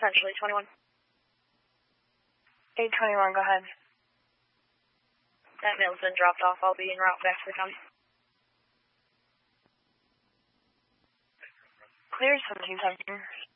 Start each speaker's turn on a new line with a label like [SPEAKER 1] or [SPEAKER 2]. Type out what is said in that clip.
[SPEAKER 1] Essentially 21.
[SPEAKER 2] 821, go ahead.
[SPEAKER 1] That mail's been dropped off. I'll be en route back to the county.
[SPEAKER 2] Clear 1717.